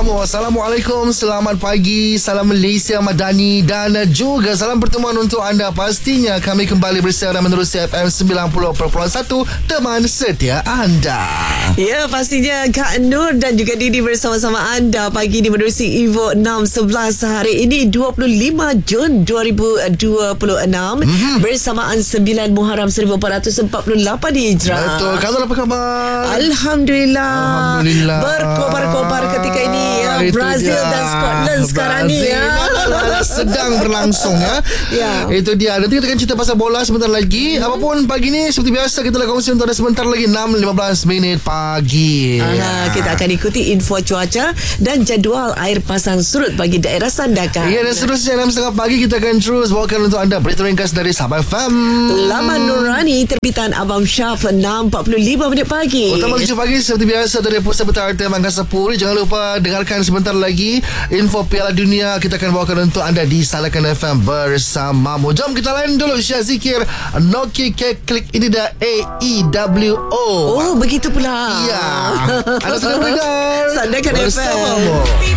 Selangor. Assalamualaikum, selamat pagi, salam Malaysia Madani dan juga salam pertemuan untuk anda. Pastinya kami kembali bersama dan menerusi FM 90.1, teman setia anda. Ya, pastinya Kak Nur dan juga Didi bersama-sama anda pagi ni menerusi Evo 611 hari ini 25 Jun 2026 bersamaan 9 Muharram 1448 Hijrah. Betul. Kalau apa khabar? Alhamdulillah. Berkobar-kobar ketika ini ya, Brazil dia. dan Scotland sekarang ni ya. Sedang berlangsung ya. Ya. Itu dia. Nanti kita akan cerita pasal bola sebentar lagi. Apapun pagi ni seperti biasa kita nak kongsi untuk ada sebentar lagi 6.15 minit pagi. Kita akan ikuti info cuaca dan jadual air pasang surut bagi daerah Sandakan. Ya, dan seterusnya 6.30 pagi kita akan terus bawakan untuk anda berita ringkas dari Sabah FM. Laman Nurani terbitan Abang Syaf 6.45 minit pagi. Utama 7 pagi seperti biasa dari Pusat Berita RT Mangkasa Puri. Jangan lupa dengarkan sebentar lagi info Piala Dunia kita akan bawakan untuk anda di Salakan FM bersamamu. Jom kita lain dulu Syah Zikir Noki Klik ini dah AEWO. Oh, begitu pula. Ya. Anda sedang mendengar Sandakan FM bersamamu.